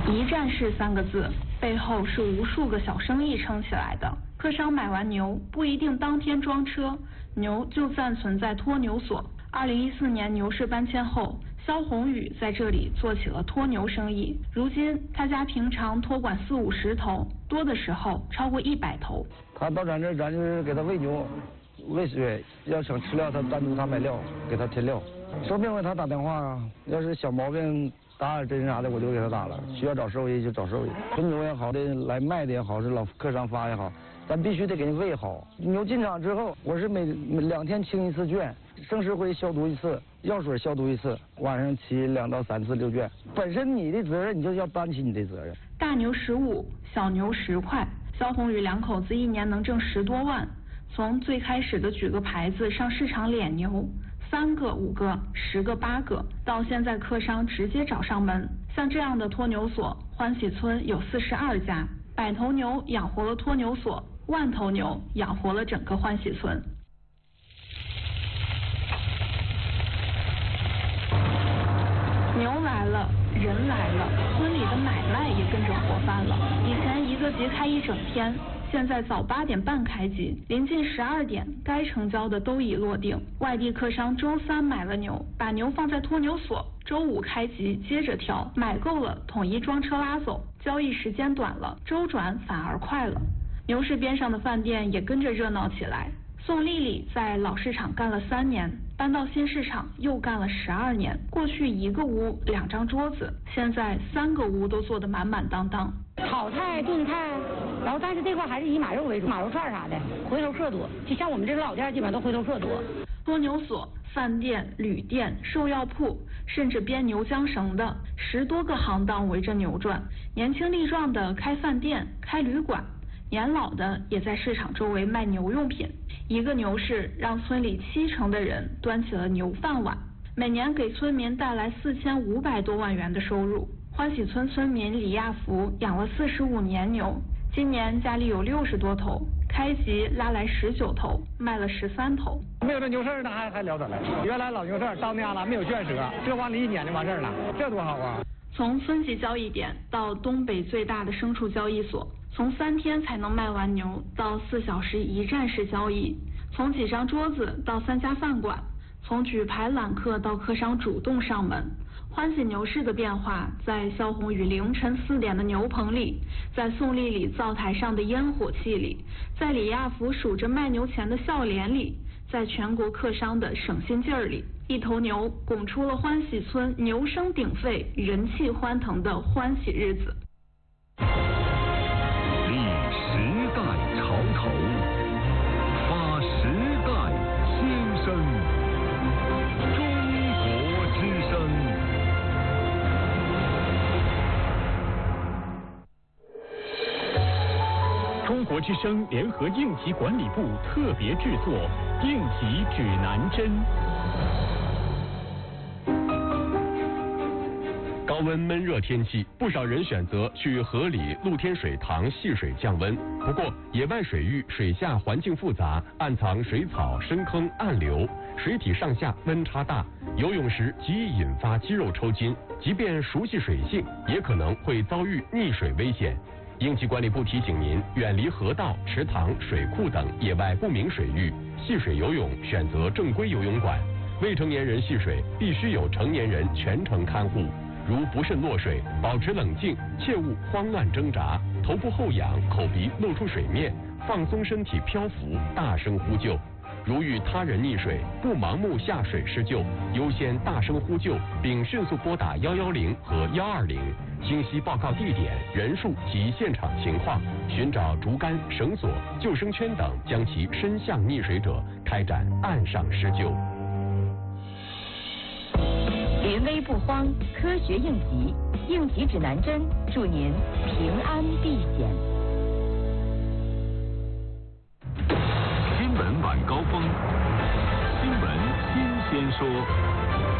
一站式3个字，背后是无数个小生意撑起来的。客商买完牛不一定当天装车，牛就暂存在托牛所。2014年牛市搬迁后，肖宏宇在这里做起了托牛生意。如今他家平常托管40-50头，多的时候超过100头。 他到咱这，咱就是给他喂牛、喂水，要想吃料，他单独他买料，给他添料。生病了他打电话啊，要是小毛病打点针啥的，我就给他打了。需要找兽医就找兽医，纯牛也好的，来卖的也好，是老客商发也好，咱必须得给你喂好。牛进场之后，我是每2天清一次圈，生石灰消毒1次，药水消毒1次，晚上骑2到3次遛圈。本身你的责任，你就要担起你的责任。 大牛15，小牛10块，肖宏宇2口子1年能挣10多万。从最开始的举个牌子上市场敛牛，3个、5个、10个、8个，到现在客商直接找上门。像这样的托牛所，欢喜村有42家，100头牛养活了托牛所，10000头牛养活了整个欢喜村。牛来了，人来了，村里的买卖也跟着活泛了。以前一个集开1整天，现在早8点半开集，临近12点，该成交的都已落定。外地客商周3买了牛，把牛放在托牛所，周5开集接着挑，买够了统一装车拉走，交易时间短了，周转反而快了。牛市边上的饭店也跟着热闹起来。宋丽丽在老市场干了3年，搬到新市场又干了12年。过去1个屋2张桌子，现在3个屋都坐得满满当当。 炒菜、炖菜，然后但是这块还是以马肉为主，马肉串啥的，回头客多。就像我们这老店，基本上都回头客多。 托牛所、饭店、旅店、兽药铺，甚至编牛缰绳的10多个行当围着牛转。年轻力壮的开饭店、开旅馆，年老的也在市场周围卖牛用品。一个牛市让村里70%的人端起了牛饭碗，每年给村民带来4500多万元的收入。欢喜村村民李亚福养了45年牛，今年家里有60多头，开集拉来19头，卖了13头。 没有这牛市那还了得了。原来老牛市到那样了，没有圈舍，这往里1撵就完事儿了，这多好啊！ 从村级交易点到东北最大的牲畜交易所，从3天才能卖完牛到4小时1站式交易，从几张桌子到3家饭馆，从举牌揽客到客商主动上门。欢喜牛市的变化，在肖宏宇凌晨4点的牛棚里，在宋丽丽灶台上的烟火气里，在李亚福数着卖牛钱的笑脸里，在全国客商的省心劲儿里，一头牛拱出了欢喜村牛声鼎沸、人气欢腾的欢喜日子。 立时代潮头，发时代先声。中国之声。中国之声联合应急管理部特别制作《应急指南针》。高温闷热天气，不少人选择去河里、露天水塘戏水降温。不过，野外水域水下环境复杂，暗藏水草、深坑、暗流，水体上下温差大，游泳时极易引发肌肉抽筋。即便熟悉水性，也可能会遭遇溺水危险。应急管理部提醒您，远离河道、池塘、水库等野外不明水域，戏水游泳选择正规游泳馆。未成年人戏水必须有成年人全程看护。如不慎落水，保持冷静，切勿慌乱挣扎，头部后仰，口鼻露出水面，放松身体漂浮，大声呼救。如遇他人溺水，不盲目下水施救，优先大声呼救，并迅速拨打110和120，清晰报告地点、人数及现场情况，寻找竹竿、绳索、救生圈等，将其伸向溺水者，开展岸上施救。 临危不慌，科学应急，应急指南针，祝您平安避险。 新闻晚高峰，新闻新鲜说。